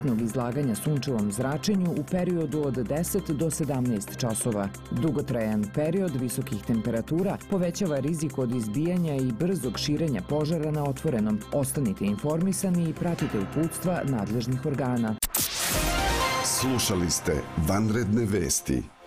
izlaganja sunčevom zračenju u periodu od 10 do 17 časova. Dugotrajan period visokih temperatura povećava rizik od izbijanja i brzog širenja požara na otvorenom. Ostanite informisani i pratite uputstva nadležnih organa. Slušali ste Vanredne vesti.